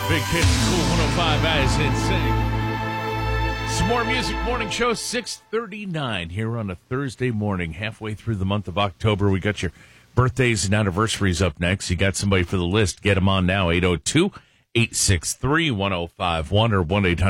Big Hits, Cool 105 as insane. Some more music morning show, 6:39 here on a Thursday morning, halfway through the month of October. We got your birthdays and anniversaries up next. You got somebody for the list. Get them on now, 802-863-1051 or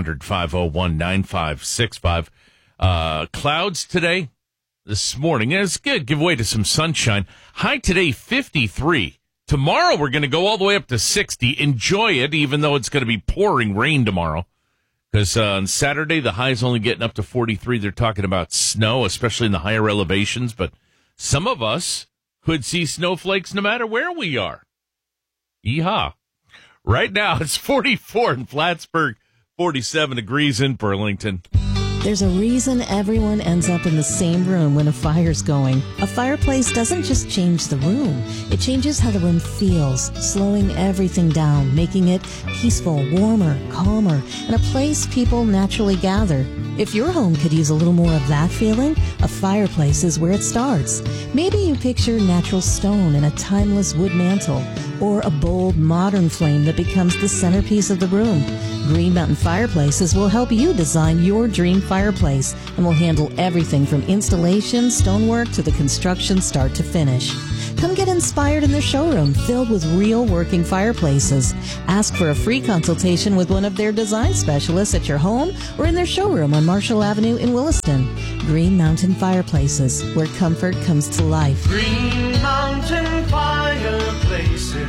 1-800-501-9565. Clouds today, this morning. It's good. Give way to some sunshine. High today, 53. Tomorrow, we're going to go all the way up to 60. Enjoy it, even though it's going to be pouring rain tomorrow. Because on Saturday, the high is only getting up to 43. They're talking about snow, especially in the higher elevations. But some of us could see snowflakes no matter where we are. Yeehaw. Right now, it's 44 in Plattsburgh, 47 degrees in Burlington. There's a reason everyone ends up in the same room when a fire's going. A fireplace doesn't just change the room. It changes how the room feels, slowing everything down, making it peaceful, warmer, calmer, and a place people naturally gather. If your home could use a little more of that feeling, a fireplace is where it starts. Maybe you picture natural stone and a timeless wood mantle, or a bold, modern flame that becomes the centerpiece of the room. Green Mountain Fireplaces will help you design your dream fireplace and will handle everything from installation, stonework, to the construction start to finish. Come get inspired in their showroom filled with real working fireplaces. Ask for a free consultation with one of their design specialists at your home or in their showroom on Marshall Avenue in Williston. Green Mountain Fireplaces, where comfort comes to life. Green Mountain Fireplaces,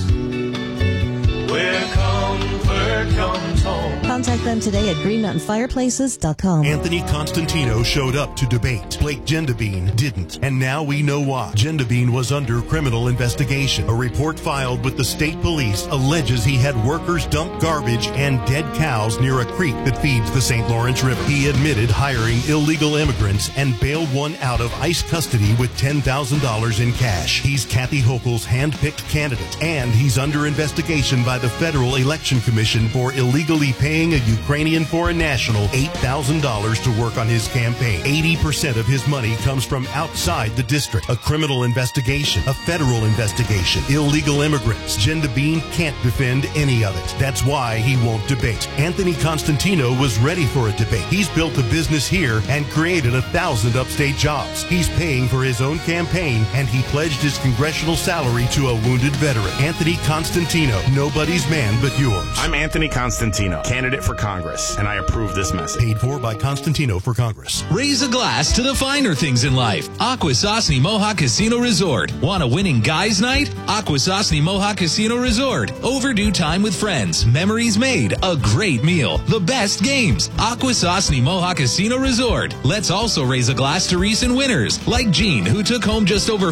where comfort comes home. Contact them today at greenmountainfireplaces.com. Anthony Constantino showed up to debate. Blake Gendabine didn't. And now we know why. Gendabine was under criminal investigation. A report filed with the state police alleges he had workers dump garbage and dead cows near a creek that feeds the St. Lawrence River. He admitted hiring illegal immigrants and bailed one out of ICE custody with $10,000 in cash. He's Kathy Hochul's hand-picked candidate, and he's under investigation by the Federal Election Commission for illegally paying a Ukrainian foreign national $8,000 to work on his campaign. 80% of his money comes from outside the district. A criminal investigation, a federal investigation, illegal immigrants. Gendabine can't defend any of it. That's why he won't debate. Anthony Constantino was ready for a debate. He's built a business here and created 1,000 upstate jobs. He's paying for his own campaign, and he pledged his congressional salary to a wounded veteran. Anthony Constantino, nobody's man but yours. I'm Anthony Constantino, candidate for Congress, and I approve this message. Paid for by Constantino for Congress. Raise a glass to the finer things in life. Akwesasne Mohawk Casino Resort. Want a winning guys' night? Akwesasne Mohawk Casino Resort. Overdue time with friends. Memories made. A great meal. The best games. Akwesasne Mohawk Casino Resort. Let's also raise a glass to recent winners, like Gene, who took home just over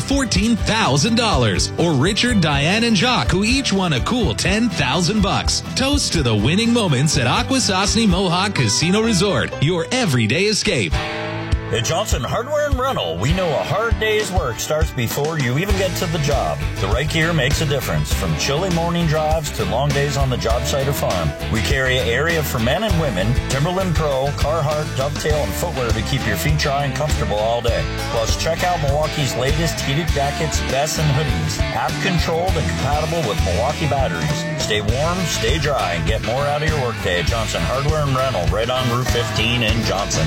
$14,000, or Richard, Diane, and Jacques, who each won a cool $10,000. Toast to the winning moments at Akwesasne Mohawk Casino Resort, your everyday escape. At Johnson Hardware and Rental, we know a hard day's work starts before you even get to the job. The right gear makes a difference, from chilly morning drives to long days on the job site or farm. We carry an area for men and women, Timberland Pro, Carhartt, Dovetail, and footwear to keep your feet dry and comfortable all day. Plus, check out Milwaukee's latest heated jackets, vests, and hoodies. App-controlled and compatible with Milwaukee batteries. Stay warm, stay dry, and get more out of your workday at Johnson Hardware and Rental, right on Route 15 in Johnson.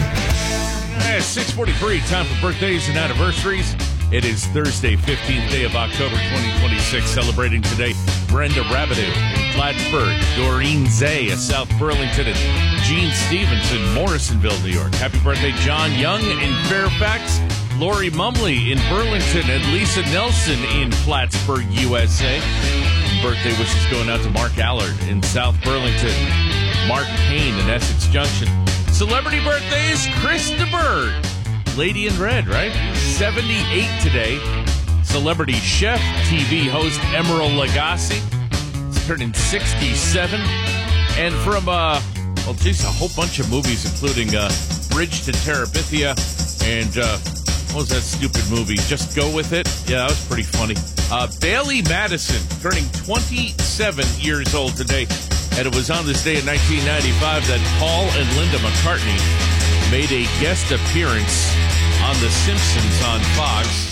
6:43, time for birthdays and anniversaries. It is Thursday, 15th day of October 2026. Celebrating today, Brenda Rabideau in Plattsburgh, Doreen Zay of South Burlington, and Gene Stevenson, Morrisonville, New York. Happy birthday, John Young in Fairfax, Lori Mumley in Burlington, and Lisa Nelson in Plattsburgh, USA. Birthday wishes going out to Mark Allard in South Burlington, Mark Payne in Essex Junction. Celebrity birthdays, Chris DeBerg, Lady in Red, right? 78 today. Celebrity chef, TV host Emeril Lagasse is turning 67. And from, a whole bunch of movies, including Bridge to Terabithia and, what was that stupid movie? Just Go With It? Yeah, that was pretty funny. Bailey Madison, turning 27 years old today. And it was on this day in 1995 that Paul and Linda McCartney made a guest appearance on The Simpsons on Fox.